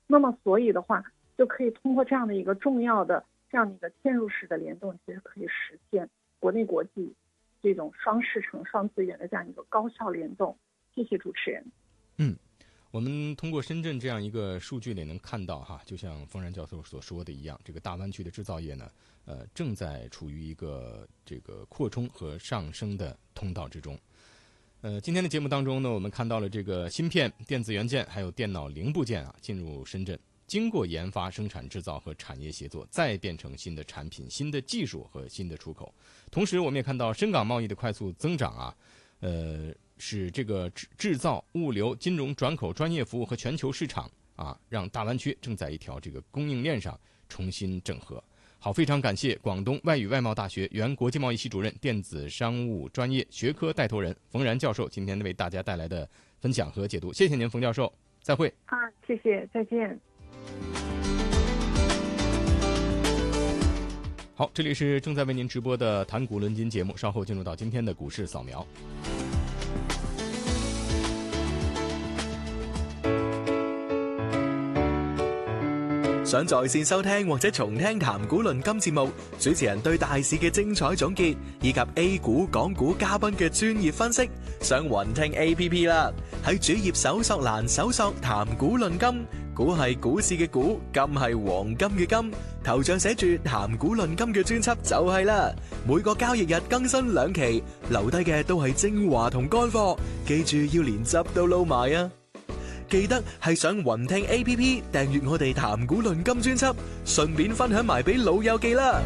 那么所以的话，就可以通过这样的一个重要的这样的一个嵌入式的联动，其实可以实现国内国际这种双市场、双资源的这样一个高效联动。谢谢主持人。 我们通过深圳这样一个数据里能看到哈，就像冯然教授所说的一样，这个大湾区的制造业呢，正在处于一个这个扩充和上升的通道之中。今天的节目当中呢，我们看到了这个芯片、电子元件还有电脑零部件啊进入深圳，经过研发、生产、制造和产业协作，再变成新的产品、新的技术和新的出口。同时，我们也看到深港贸易的快速增长啊，使这个制造、物流、金融、转口、专业服务和全球市场啊，让大湾区正在一条这个供应链上重新整合。好，非常感谢广东外语外贸大学原国际贸易系主任、电子商务专业学科带头人冯然教授今天为大家带来的分享和解读。谢谢您，冯教授，再会。 谢谢，再见。 好，这里是正在为您直播的谈股论金节目，稍后进入到今天的股市扫描。 想在線收聽或者重聽談股論金節目，主持人對大市嘅精彩總結，以及 A 股、港股嘉賓嘅專業分析，上雲聽 APP 啦。喺主頁搜索欄搜索談股論金，股係股市嘅股，金係黃金嘅金，頭像寫住談股論金嘅專輯就係啦。每個交易日更新2期，留低嘅都係精華同乾貨，記住要連汁都撈埋啊！記得係上雲聽 APP 訂閱我哋談股論金專輯，順便分享埋俾老友記啦。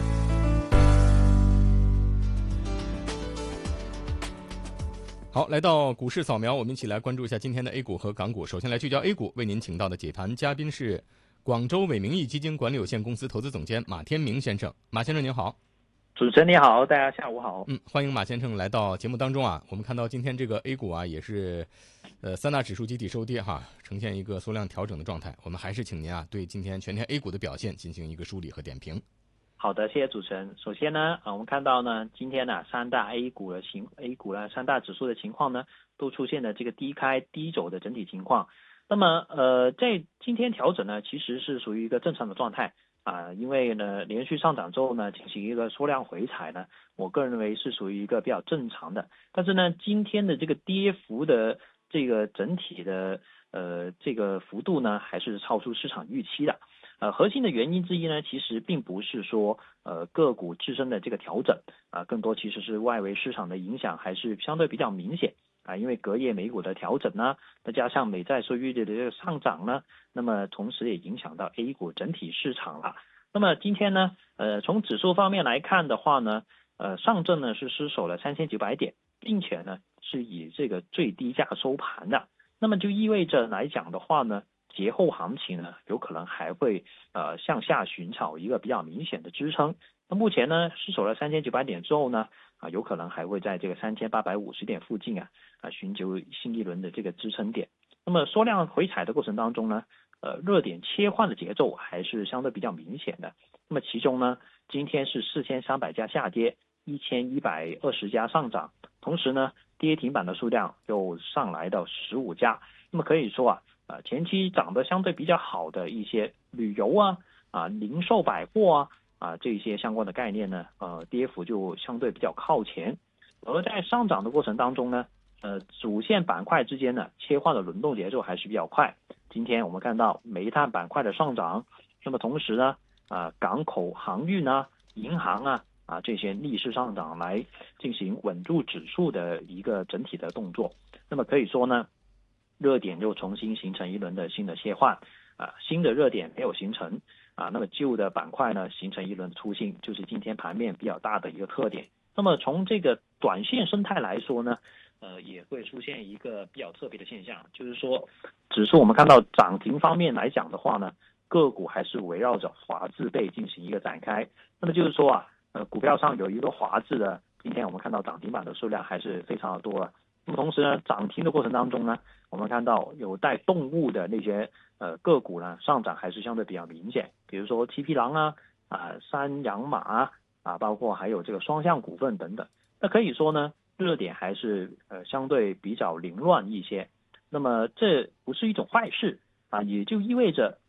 好，来到股市扫描，我们一起来关注一下今天的 A 股和港股。首先来聚焦 A 股，为您请到的解盘嘉宾是广州伟明义基金管理有限公司投资总监马天明先生。马先生您好。 主持人你好，大家下午好。 欢迎马先生来到节目当中啊。我们看到今天这个 A 股啊，也是三大指数集体收跌哈，呈现一个缩量调整的状态。我们还是请您啊，对今天全天 A 股的表现进行一个梳理和点评。 好的，谢谢主持人。首先呢，我们看到呢，今天呢，三大 A 股呢，三大指数的情况呢，都出现了这个低开低走的整体情况。那么在今天调整呢，其实是属于一个正常的状态因为呢，连续上涨之后呢，进行一个缩量回踩呢，我个人认为是属于一个比较正常的。但是呢，今天的这个跌幅的这个整体的这个幅度呢，还是超出市场预期的。核心的原因之一呢，其实并不是说个股自身的这个调整更多其实是外围市场的影响还是相对比较明显因为隔夜美股的调整呢，再加上美债收益率的这个上涨呢，那么同时也影响到 A 股整体市场了。那么今天呢，从指数方面来看的话呢，上证呢是失守了3900点，并且呢是以这个最低价收盘的。那么就意味着来讲的话呢，节后行情呢有可能还会向下寻找一个比较明显的支撑。那目前呢失守了3900点之后呢有可能还会在这个3850点附近寻求新一轮的这个支撑点。那么缩量回踩的过程当中呢，热点切换的节奏还是相对比较明显的。那么其中呢，今天是4300家下跌，1120家上涨，同时呢跌停板的数量又上来到15家。那么可以说前期涨得相对比较好的一些旅游零售百货这些相关的概念呢，跌幅就相对比较靠前。而在上涨的过程当中呢，主线板块之间呢切换的轮动节奏还是比较快。今天我们看到煤炭板块的上涨，那么同时呢港口航运银行这些逆势上涨来进行稳住指数的一个整体的动作。那么可以说呢，热点又重新形成一轮的新的切换新的热点没有形成那么旧的板块呢形成一轮出新，就是今天盘面比较大的一个特点。那么从这个短线生态来说呢，也会出现一个比较特别的现象，就是说指数我们看到涨停方面来讲的话呢，个股还是围绕着华字辈进行一个展开。那么就是说股票上有一个华字的，今天我们看到涨停板的数量还是非常的多了。那么同时呢，涨停的过程当中呢，我们看到有带动物的那些个股呢上涨还是相对比较明显，比如说七匹狼三洋马包括还有这个双向股份等等。那可以说呢，热点还是相对比较凌乱一些。那么这不是一种坏事也就意味着